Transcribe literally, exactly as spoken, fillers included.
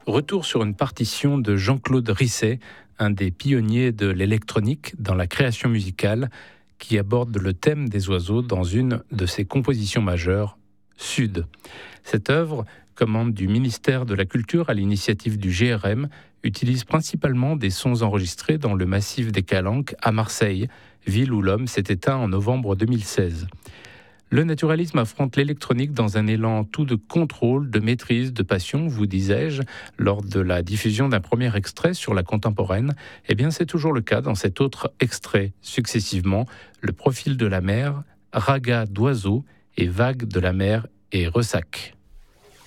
Retour sur une partition de Jean-Claude Risset, un des pionniers de l'électronique dans la création musicale, qui aborde le thème des oiseaux dans une de ses compositions majeures, Sud. Cette œuvre, commande du ministère de la Culture à l'initiative du G R M, utilise principalement des sons enregistrés dans le massif des Calanques à Marseille, ville où l'homme s'est éteint en novembre deux mille seize. Le naturalisme affronte l'électronique dans un élan tout de contrôle, de maîtrise, de passion, vous disais-je, lors de la diffusion d'un premier extrait sur la contemporaine. Eh bien, c'est toujours le cas dans cet autre extrait, successivement, le profil de la mer, raga d'oiseaux et vagues de la mer et ressac.